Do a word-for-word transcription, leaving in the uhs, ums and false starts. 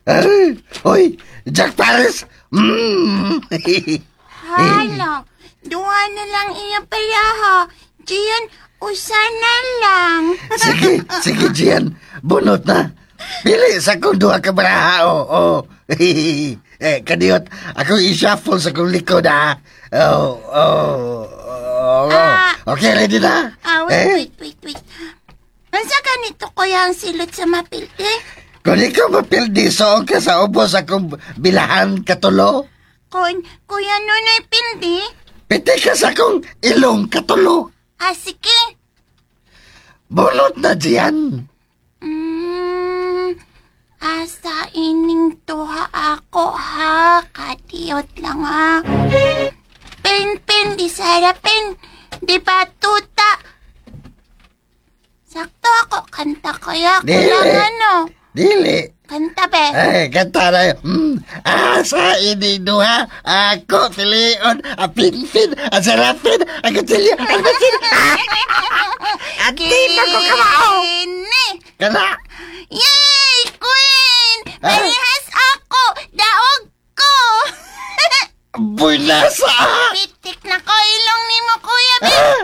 Ay, oy, Jack Paris. Mm. Hala, duha na lang iya pala ha. Diyan, usa na lang. Sige, sige, Gian. Bunot na. Pili sa kong duha ka baraha, oh, oh. Eh, kadiot, ako i-shuffle sa kong likod, ha. Oh, oh, oh, oh. Ah. Okay, ready na? Ah, Eh? wait, wait, wait, wait. Unsa ganito kuya ang silot sa mapilde? Kung ikaw mapildi, soong ka sa ubos akong bilahan katulo, Kun, kuya Nonoy pildi? piti ka sa akong ilong katulo. Ah, sige. Bunot na, Gian. Mm, asa ining tuha ako ha. Kadiyot lang ha. Pin, pin, di sarapin. Di ba tuta? Sakto ako. Kanta kaya. Dili. Kulang ano. Dili. Kanta be. Eh, kanta na yun. Mm, asa ini duha, ako pilion, a pinpin, a sarapin, a katilyo, a basin. At di na ko kamao. Kini. Kana. Yay! Queen! Ah. Parehas ako! Daog ko! Buy nasa. Pitik na ko ilong ni mo, Kuya Be! Ah,